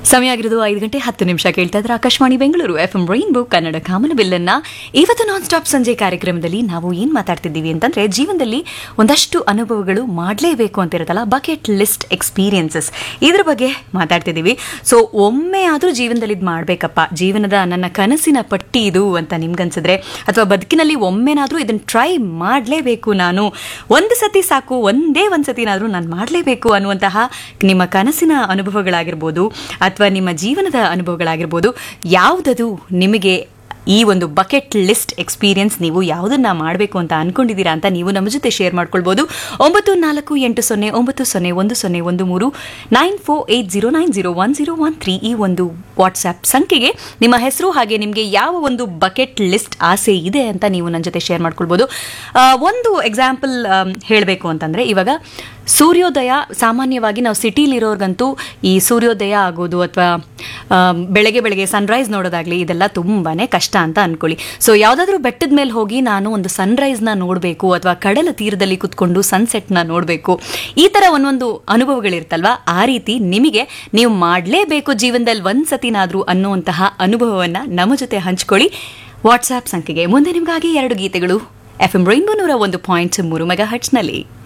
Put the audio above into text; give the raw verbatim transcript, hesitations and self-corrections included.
ಸಮಯ ಆಗಿರೋದು ಐದು ಗಂಟೆ ಹತ್ತು ನಿಮಿಷ. ಕೇಳ್ತಾ ಇದ್ರೆ Akashvani Bengaluru F M rainbow Kannada ಕಾಮನಬಿಲ್ಲನ್ನ. ಇವತ್ತು ನಾನ್ ಸ್ಟಾಪ್ ಸಂಜೆ ಕಾರ್ಯಕ್ರಮದಲ್ಲಿ ನಾವು ಏನ್ ಮಾತಾಡ್ತಿದ್ದೀವಿ ಅಂತಂದ್ರೆ, ಜೀವನದಲ್ಲಿ ಒಂದಷ್ಟು ಅನುಭವಗಳು ಮಾಡಲೇಬೇಕು ಅಂತ ಇರುತ್ತಲ್ಲ, ಬಕೆಟ್ ಲಿಸ್ಟ್ ಎಕ್ಸ್ಪೀರಿಯನ್ಸಸ್, ಇದ್ರ ಬಗ್ಗೆ ಮಾತಾಡ್ತಿದ್ದೀವಿ. ಸೊ ಒಮ್ಮೆ ಆದ್ರೂ ಜೀವನದಲ್ಲಿ ಇದು ಮಾಡ್ಬೇಕಪ್ಪ, ಜೀವನದ ನನ್ನ ಕನಸಿನ ಪಟ್ಟಿ ಇದು ಅಂತ ನಿಮ್ಗನ್ಸಿದ್ರೆ, ಅಥವಾ ಬದುಕಿನಲ್ಲಿ ಒಮ್ಮೆನಾದ್ರೂ ಇದನ್ನ ಟ್ರೈ ಮಾಡಲೇಬೇಕು, ನಾನು ಒಂದು ಸತಿ ಸಾಕು, ಒಂದೇ ಒಂದು ಸತಿನಾದ್ರೂ ನಾನು ಮಾಡಲೇಬೇಕು ಅನ್ನುವಂತಹ ನಿಮ್ಮ ಕನಸಿನ ಅನುಭವಗಳಾಗಿರ್ಬೋದು ಅಥವಾ ನಿಮ್ಮ ಜೀವನದ ಅನುಭವಗಳಾಗಿರ್ಬೋದು, ಯಾವುದದು ನಿಮಗೆ ಈ ಒಂದು ಬಕೆಟ್ ಲಿಸ್ಟ್ ಎಕ್ಸ್ಪೀರಿಯನ್ಸ್, ನೀವು ಯಾವುದನ್ನ ಮಾಡಬೇಕು ಅಂತ ಅನ್ಕೊಂಡಿದ್ದೀರಾ ಅಂತ ನೀವು ನಮ್ಮ ಜೊತೆ ಶೇರ್ ಮಾಡ್ಕೊಳ್ಬೋದು. ಒಂಬತ್ತು ನಾಲ್ಕು ಎಂಟು ಸೊನ್ನೆ ಒಂಬತ್ತು ಸೊನ್ನೆ ಒಂದು ಸೊನ್ನೆ ಒಂದು ಮೂರು nine four eight zero nine zero one zero one three ಈ ಒಂದು ವಾಟ್ಸ್ಆ್ಯಪ್ ಸಂಖ್ಯೆಗೆ ನಿಮ್ಮ ಹೆಸರು ಹಾಗೆ ನಿಮಗೆ ಯಾವ ಒಂದು ಬಕೆಟ್ ಲಿಸ್ಟ್ ಆಸೆ ಇದೆ ಅಂತ ನೀವು ನನ್ನ ಜೊತೆ ಶೇರ್ ಮಾಡ್ಕೊಳ್ಬೋದು. ಒಂದು ಎಕ್ಸಾಂಪಲ್ ಹೇಳಬೇಕು ಅಂತಂದರೆ, ಇವಾಗ ಸೂರ್ಯೋದಯ, ಸಾಮಾನ್ಯವಾಗಿ ನಾವು ಸಿಟಿಲಿರೋರ್ಗಂತೂ ಈ ಸೂರ್ಯೋದಯ ಆಗೋದು ಅಥವಾ ಬೆಳಗ್ಗೆ ಬೆಳಗ್ಗೆ ಸನ್ರೈಸ್ ನೋಡೋದಾಗ್ಲಿ ಇದೆಲ್ಲ ತುಂಬಾ ಕಷ್ಟ ಅಂತ ಅನ್ಕೊಳ್ಳಿ. ಸೊ ಯಾವುದಾದ್ರೂ ಬೆಟ್ಟದ ಮೇಲೆ ಹೋಗಿ ನಾನು ಒಂದು ಸನ್ರೈಸ್ನ ನೋಡಬೇಕು ಅಥವಾ ಕಡಲ ತೀರದಲ್ಲಿ ಕುತ್ಕೊಂಡು ಸನ್ಸೆಟ್ನ ನೋಡಬೇಕು, ಈ ಥರ ಒಂದೊಂದು ಅನುಭವಗಳಿರ್ತಲ್ವಾ, ಆ ರೀತಿ ನಿಮಗೆ ನೀವು ಮಾಡಲೇಬೇಕು ಜೀವನದಲ್ಲಿ ಒಂದು ಸತಿನಾದರೂ ಅನ್ನುವಂತಹ ಅನುಭವವನ್ನು ನಮ್ಮ ಜೊತೆ ಹಂಚ್ಕೊಳ್ಳಿ ವಾಟ್ಸ್ಆ್ಯಪ್ ಸಂಖ್ಯೆಗೆ. ಮುಂದೆ ನಿಮಗಾಗಿ ಎರಡು ಗೀತೆಗಳು ಎಫ್ ಎಂ ರೈನ್ಬೋ ನೂರ ಒಂದು ಪಾಯಿಂಟ್ ಮೂರು ಮೆಗಾ ಹರ್ಟ್ಸ್ನಲ್ಲಿ.